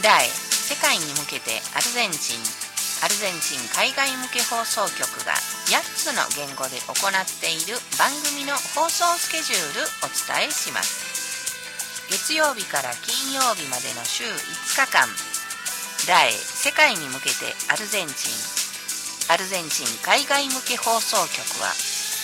ラエ世界に向けてアルゼンチン海外向け放送局が8つの言語で行っている番組の放送スケジュールお伝えします。月曜日から金曜日までの週5日間、ラエ世界に向けてアルゼンチン海外向け放送局は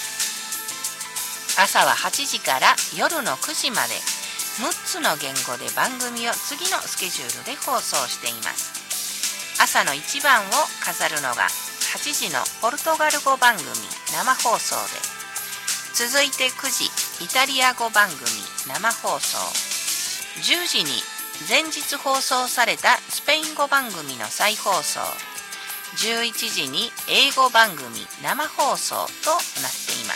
朝は8時から夜の9時まで6つの言語で番組を次のスケジュールで放送しています。朝の一番を飾るのが8時のポルトガル語番組生放送で、続いて9時イタリア語番組生放送、10時に前日放送されたスペイン語番組の再放送、11時に英語番組生放送となっています。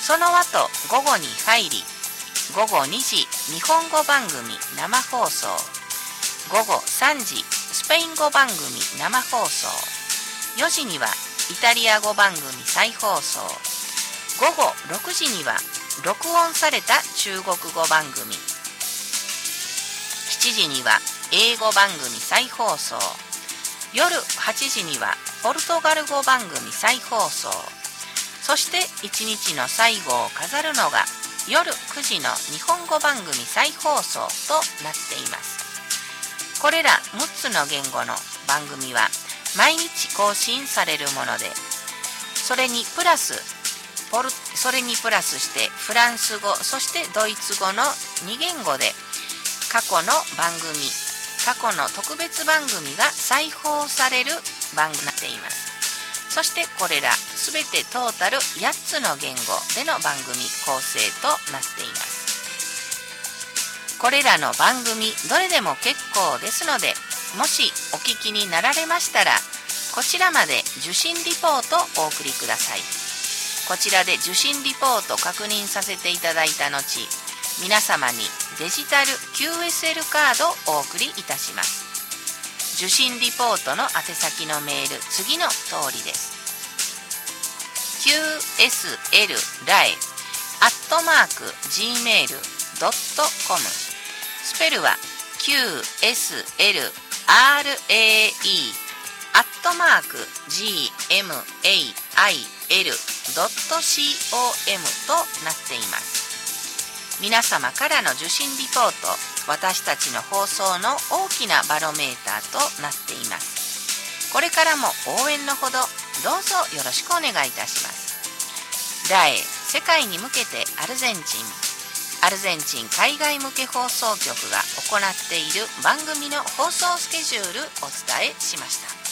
その後午後に入り、午後2時日本語番組生放送、午後3時スペイン語番組生放送、4時にはイタリア語番組再放送、午後6時には録音された中国語番組、7時には英語番組再放送、夜8時にはポルトガル語番組再放送、そして1日の最後を飾るのが夜9時の日本語番組再放送となっています。これら6つの言語の番組は毎日更新されるもので、それにプラスしてフランス語、そしてドイツ語の2言語で過去の特別番組が再放される番組になっています。そしてこれらすべてトータル8つの言語での番組構成となっています。これらの番組どれでも結構ですので、もしお聞きになられましたら、こちらまで受信リポートをお送りください。こちらで受信リポート確認させていただいた後、皆様にデジタル QSL カードをお送りいたします。受信リポートの宛先のメール、次の通りです。qsl@gmail.com、 スペルは qsl@gmail.com となっています。皆様からの受信リポート、私たちの放送の大きなバロメーターとなっています。これからも応援のほどどうぞよろしくお願いいたします。ラエ世界に向けてアルゼンチン海外向け放送局が行っている番組の放送スケジュールお伝えしました。